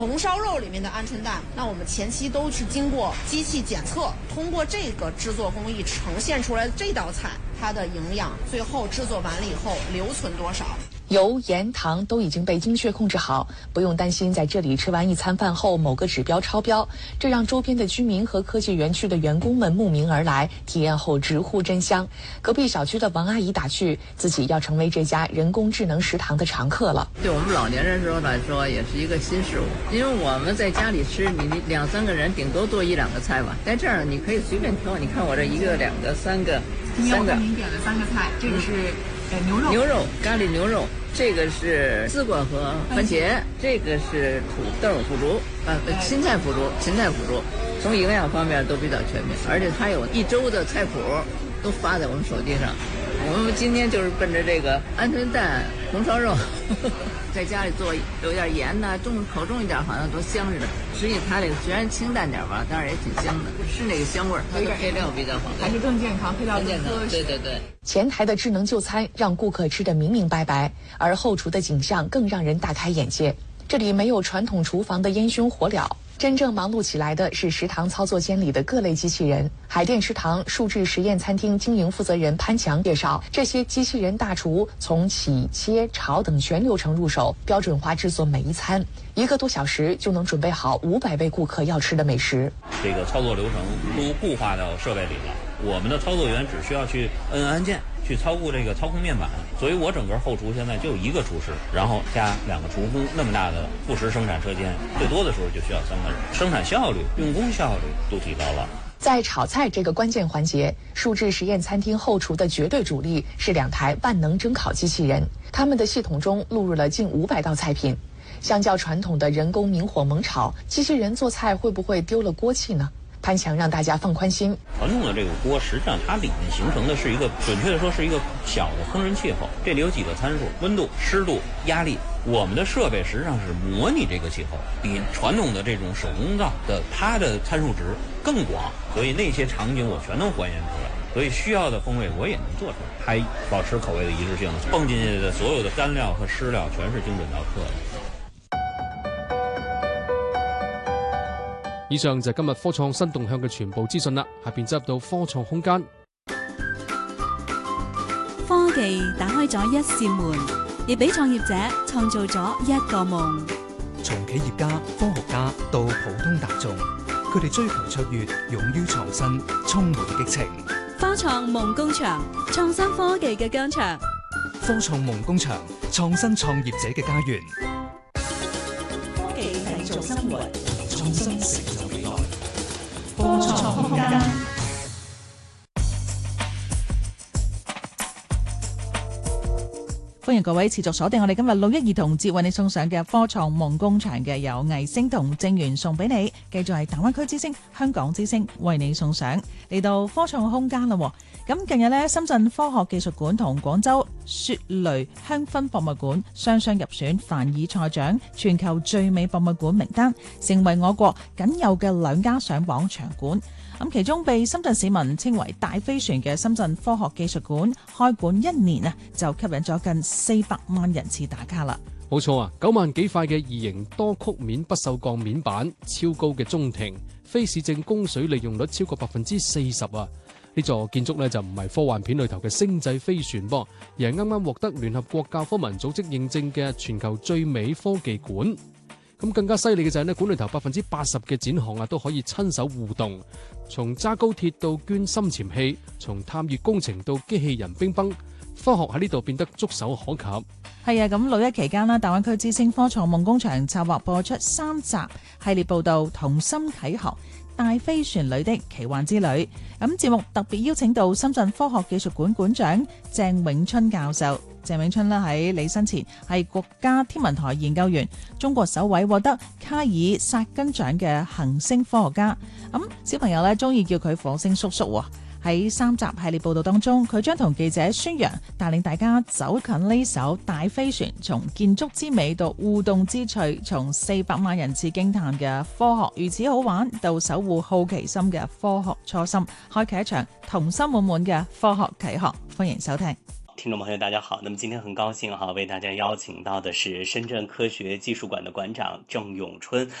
红烧肉里面的鹌鹑蛋，那我们前期都是经过机器检测，通过这个制作工艺呈现出来的这道菜，它的营养最后制作完了以后留存多少。 油、盐、糖都已经被精确控制好，不用担心在这里吃完一餐饭后某个指标超标，这让周边的居民和科技园区的员工们慕名而来，体验后直呼真香。隔壁小区的王阿姨打趣，自己要成为这家人工智能食堂的常客了。 对我们老年人来说也是一个新事物，因为我们在家里吃，你2-3个人顶多做1-2个菜吧，在这儿你可以随便挑，你看我这1个、2个、3个， 您点了3个菜，这个是牛肉咖喱牛肉，这个是丝瓜和番茄，这个是土豆腐竹，芹菜腐竹，从营养方面都比较全面，而且它有1周的菜谱都发在我们手机上。我们今天就是奔着这个鹌鹑蛋红烧肉在家里做，有点盐呐，口重一点，好像多香似的。实际它这个虽然清淡点吧，但是也挺香的，是那个香味儿。它的配料比较好， 还是更健康，配料更科学。 对。 前台的智能就餐让顾客吃得明明白白，而后厨的景象更让人大开眼界。这里没有传统厨房的烟熏火燎，真正忙碌起来的是食堂操作间里的各类机器人。海淀食堂数字实验餐厅经营负责人潘强介绍，这些机器人大厨从洗、切、炒等全流程入手，标准化制作每一餐，1个多小时就能准备好500位顾客要吃的美食。 这个操作流程都固化到设备里了，我们的操作员只需要去摁按键，去操控这个操控面板，所以我整个后厨现在就有1个厨师，然后加2个厨工，那么大的副食生产车间，最多的时候就需要3个人，生产效率、用工效率都提高了。 在炒菜这个关键环节，数字实验餐厅后厨的绝对主力是2台万能蒸烤机器人，他们的系统中录入了近500道菜品。相较传统的人工明火猛炒，机器人做菜会不会丢了锅气呢？潘强让大家放宽心。 传统的这个锅，实际上它里面形成的是一个，准确的说是一个小的烹饪气候。这里有几个参数：温度、湿度、压力。我们的设备实际上是模拟这个气候，比传统的这种手工灶的它的参数值更广，所以那些场景我全都还原出来。所以需要的风味我也能做出来，还保持口味的一致性。蹦进去的所有的干料和湿料全是精准到克的。 以上就係今日科創新動向嘅全部資訊啦，下邊進入到科創空間。 科技打開咗一扇門，亦俾創業者創造咗一個夢。 從企業家、科學家到普通大眾，佢哋追求卓越，勇於創新，充滿激情。 科創夢工場，創新科技嘅疆場。 科創夢工場，創新創業者嘅家園。 科技製造生活， 創新成就未來。 科創空間。 歡迎各位持續鎖定我哋今日6一兒童節為你送上嘅科創夢工場嘅有藝星同正源送俾你，繼續係大灣區之星、香港之星為你送上嚟到科創空間啦。咁近日呢，深圳科學技術館同廣州雪雷香薰博物館雙雙入選凡爾賽獎全球最美博物館名單，成為我國僅有嘅2家上榜場館。咁其中被深圳市民稱為大飛船嘅深圳科學技術館開館1年啊，就吸引咗近400萬人次打卡啦。 冇錯啊，9萬幾塊嘅異形多曲面不鏽鋼面板，超高嘅中庭，非市政供水利用率超過40%啊！呢座建築呢就唔係科幻片裏頭嘅星際飛船噃，而係啱啱獲得聯合國教科文組織認證嘅全球最美科技館。咁更加犀利嘅就係呢，館裏頭80%嘅展項啊都可以親手互動，從揸高鐵到捐深潛器，從探月工程到機器人乒乓，科學喺呢度變得觸手可及。 係啊，咁6一期間啦，大灣區之星科創夢工場策劃播出3集系列報導《童心啟航：大飛船裏的奇幻之旅》。咁節目特別邀請到深圳科學技術館館長鄭永春教授。鄭永春啦喺履新前係國家天文台研究員，中國首位獲得卡爾薩根獎嘅行星科學家。咁小朋友咧中意叫佢火星叔叔喎。喺3集系列報導當中，佢將同記者宣揚帶領大家走近呢艘大飛船，從建築之美到互動之趣，從400萬人次驚嘆嘅科學如此好玩，到守護好奇心嘅科學初心，開啟一場童心滿滿嘅科學啟航。歡迎收聽。 听众朋友大家好，那么今天很高兴为大家邀请到的是深圳科学技术馆的馆长郑永春